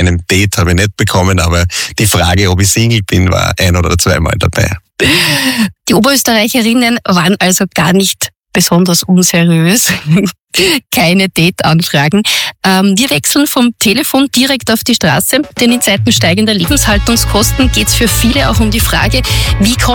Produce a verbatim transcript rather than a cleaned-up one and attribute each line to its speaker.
Speaker 1: einem Date habe ich nicht bekommen, aber die Frage, ob ich Single bin, war ein- oder zweimal dabei.
Speaker 2: Die Oberösterreicherinnen waren also gar nicht besonders unseriös. Keine Date-Anfragen. Ähm, wir wechseln vom Telefon direkt auf die Straße, denn in Zeiten steigender Lebenshaltungskosten geht es für viele auch um die Frage, wie kommt